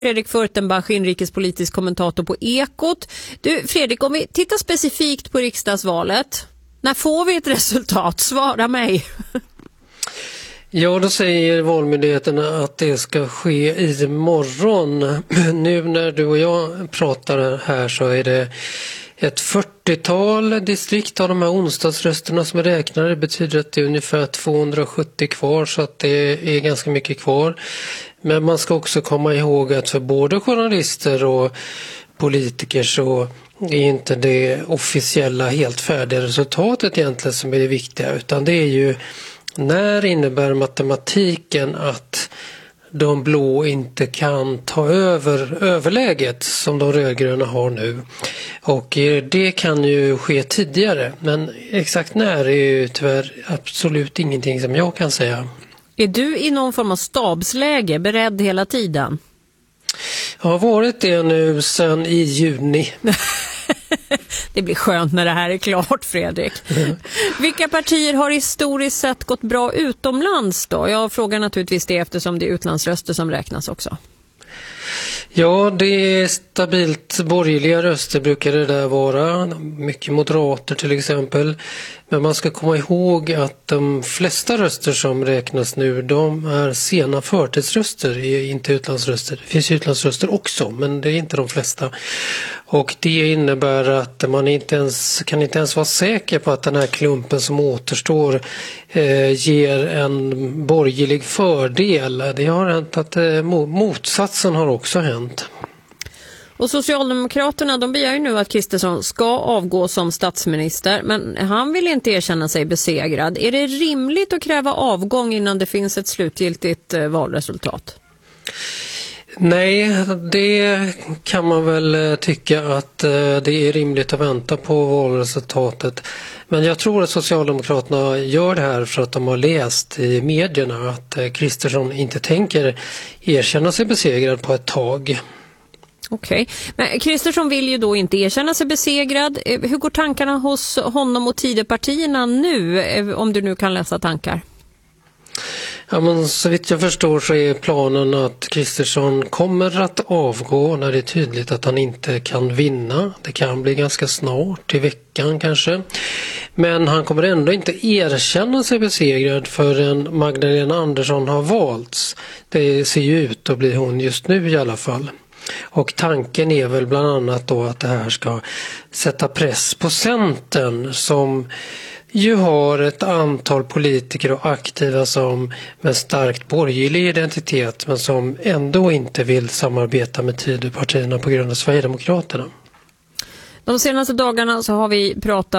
Fredrik Furtenbach, inrikespolitisk kommentator på Ekot. Du Fredrik, om vi tittar specifikt på riksdagsvalet, när får vi ett resultat? Svara mig. Ja, då säger valmyndigheterna att det ska ske imorgon. Nu när du och jag pratar här så är det ett 40-tal distrikt av de här onsdagsrösterna som är räknade. Det betyder att det är ungefär 270 kvar, så att det är ganska mycket kvar. Men man ska också komma ihåg att för både journalister och politiker så är inte det officiella helt färdiga resultatet egentligen som är det viktiga, utan det är ju när innebär matematiken att de blå inte kan ta över överläget som de rödgröna har nu. Och det kan ju ske tidigare, men exakt när är ju tyvärr absolut ingenting som jag kan säga. Är du i någon form av stabsläge, beredd hela tiden? Jag har varit det nu sedan i juni. Det blir skönt när det här är klart, Fredrik. Vilka partier har historiskt sett gått bra utomlands då? Jag frågar naturligtvis det eftersom det är utlandsröster som räknas också. Ja, det är stabilt borgerliga röster brukar det där vara. Mycket moderater till exempel. Men man ska komma ihåg att de flesta röster som räknas nu, de är sena förtidsröster, inte utlandsröster. Det finns utlandsröster också, men det är inte de flesta. Och det innebär att man kan inte ens vara säker på att den här klumpen som återstår ger en borgerlig fördel. Det har hänt att motsatsen har också hänt. Och Socialdemokraterna, de begär ju nu att Kristersson ska avgå som statsminister, men han vill inte erkänna sig besegrad. Är det rimligt att kräva avgång innan det finns ett slutgiltigt valresultat? Nej, det kan man väl tycka att det är rimligt att vänta på valresultatet. Men jag tror att Socialdemokraterna gör det här för att de har läst i medierna att Kristersson inte tänker erkänna sig besegrad på ett tag. Okej, men Kristersson vill ju då inte erkänna sig besegrad. Hur går tankarna hos honom och Tidöpartierna nu, om du nu kan läsa tankar? Ja, men så vitt jag förstår så är planen att Kristersson kommer att avgå när det är tydligt att han inte kan vinna. Det kan bli ganska snart, i veckan kanske. Men han kommer ändå inte erkänna sig besegrad förrän Magdalena Andersson har valts. Det ser ju ut att bli hon just nu i alla fall. Och tanken är väl bland annat då att det här ska sätta press på Centern som ju har ett antal politiker och aktiva som med starkt borgerlig identitet men som ändå inte vill samarbeta med Tidöpartierna på grund av Sverigedemokraterna. De senaste dagarna så har vi pratat